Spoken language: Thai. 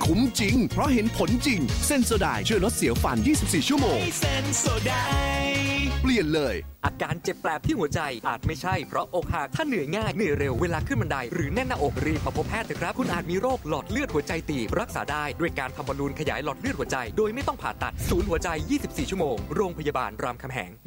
คุ้มจริงเพราะเห็นผลจริงเซนโซไดช่วยลดเสียวฟัน24ชั่วโมงเซนโซไดเปลี่ยนเลยอาการเจ็บแปลบที่หัวใจอาจไม่ใช่เพราะอกหักถ้าเหนื่อยง่ายเหนื่อยเร็วเวลาขึ้นบันไดหรือแน่นหน้าอกรีบมาพบแพทย์เถอะครับคุณอาจมีโรคหลอดเลือดหัวใจตีบรักษาได้ด้วยการทำบอลลูนขยายหลอดเลือดหัวใจโดยไม่ต้องผ่าตัดศูนย์หัวใจ24ชั่วโมงโรงพยาบาลรามคำแหง